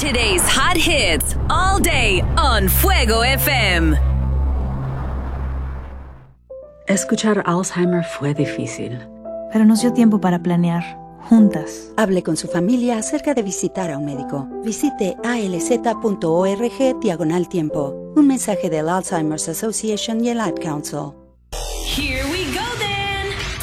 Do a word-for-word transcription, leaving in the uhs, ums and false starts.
Today's hot hits all day on Fuego F M. Escuchar Alzheimer fue difícil, pero nos dio tiempo para planear, juntas. Hable con su familia acerca de visitar a un médico. Visite alz.org diagonal tiempo. Un mensaje del Alzheimer's Association y el Ad Council.